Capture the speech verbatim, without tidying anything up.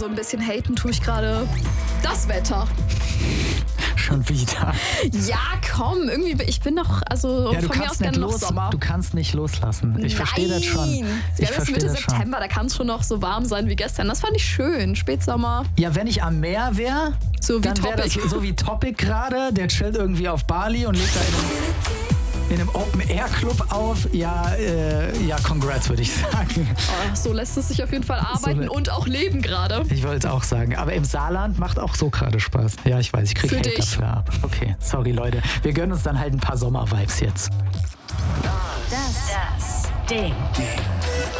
so ein bisschen haten tue ich gerade das Wetter. Schon wieder. Ja, komm, irgendwie, ich bin doch, also ja, du von mir aus kannst gerne nicht noch los, Sommer. Du kannst nicht loslassen. Ich verstehe das schon. Wir Ich haben jetzt verstehe Mitte das schon. September, da kann es schon noch so warm sein wie gestern. Das fand ich schön, Spätsommer. Ja, wenn ich am Meer wäre, So wie dann wäre das Topic. so wie Topic gerade. Der chillt irgendwie auf Bali und legt da in einem, in einem Open-Air-Club auf. Ja, äh, ja, congrats, würde ich sagen. Oh, so lässt es sich auf jeden Fall arbeiten So, und auch leben gerade. Ich wollte es auch sagen. Aber im Saarland macht auch so gerade Spaß. Ja, ich weiß, ich kriege Für Hate dich. dafür ab. Okay, sorry Leute. Wir gönnen uns dann halt ein paar Sommer-Vibes jetzt. Das, das Ding.